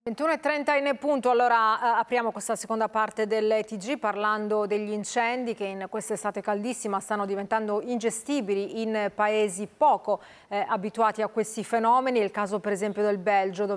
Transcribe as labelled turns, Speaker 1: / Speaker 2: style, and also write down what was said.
Speaker 1: 21:30 in punto, allora apriamo questa seconda parte del TG parlando degli incendi che in quest'estate caldissima stanno diventando ingestibili in paesi poco abituati a questi fenomeni. È il caso per esempio del Belgio, dove